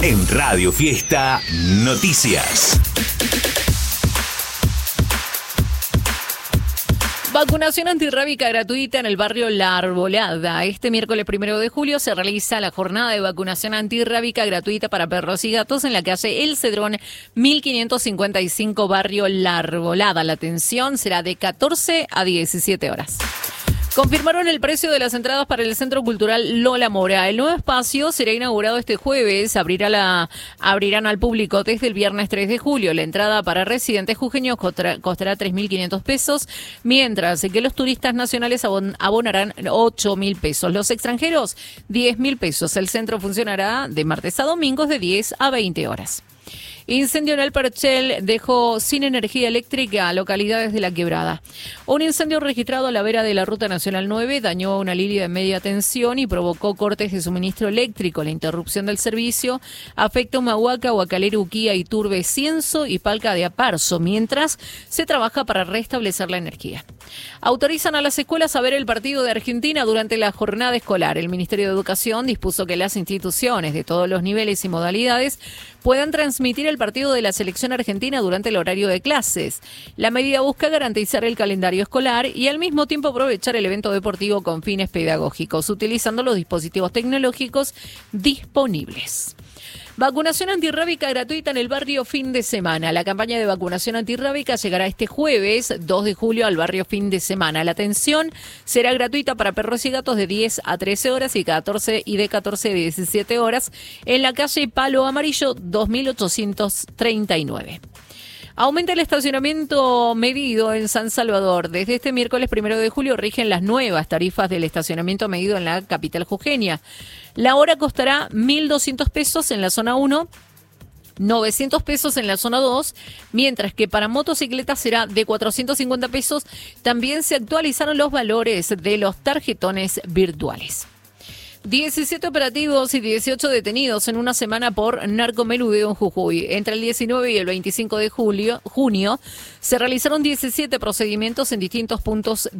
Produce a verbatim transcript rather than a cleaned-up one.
En Radio Fiesta Noticias. Vacunación antirrábica gratuita en el barrio La Arbolada. Este miércoles primero de julio se realiza la jornada de vacunación antirrábica gratuita para perros y gatos en la calle El Cedrón, mil quinientos cincuenta y cinco, barrio La Arbolada. La atención será de catorce a diecisiete horas. Confirmaron el precio de las entradas para el Centro Cultural Lola Mora. El nuevo espacio será inaugurado este jueves. Abrirá la, abrirán al público desde el viernes tres de julio. La entrada para residentes jujeños costará, costará tres mil quinientos pesos, mientras que los turistas nacionales abon, abonarán ocho mil pesos. Los extranjeros, diez mil pesos. El centro funcionará de martes a domingos de diez a veinte horas. Incendio en el Perchel dejó sin energía eléctrica a localidades de La Quebrada. Un incendio registrado a la vera de la Ruta Nacional nueve dañó una línea de media tensión y provocó cortes de suministro eléctrico. La interrupción del servicio afecta a Humahuaca, Huacalera, Uquía, Iturbe, Cienzo y Palca de Aparzo, mientras se trabaja para restablecer la energía. Autorizan a las escuelas a ver el partido de Argentina durante la jornada escolar. El Ministerio de Educación dispuso que las instituciones de todos los niveles y modalidades puedan transmitir el partido de la selección argentina durante el horario de clases. La medida busca garantizar el calendario escolar y al mismo tiempo aprovechar el evento deportivo con fines pedagógicos, utilizando los dispositivos tecnológicos disponibles. Vacunación antirrábica gratuita en el barrio fin de semana. La campaña de vacunación antirrábica llegará este jueves dos de julio al barrio fin de semana. La atención será gratuita para perros y gatos de diez a trece horas y catorce y de catorce a diecisiete horas en la calle Palo Amarillo dos mil ochocientos treinta y nueve. Aumenta el estacionamiento medido en San Salvador. Desde este miércoles primero de julio rigen las nuevas tarifas del estacionamiento medido en la capital jujeña. La hora costará mil doscientos pesos en la zona uno, novecientos pesos en la zona dos, mientras que para motocicletas será de cuatrocientos cincuenta pesos. También se actualizaron los valores de los tarjetones virtuales. diecisiete operativos y dieciocho detenidos en una semana por narcomenudeo en Jujuy. Entre el diecinueve y el veinticinco de julio, junio se realizaron diecisiete procedimientos en distintos puntos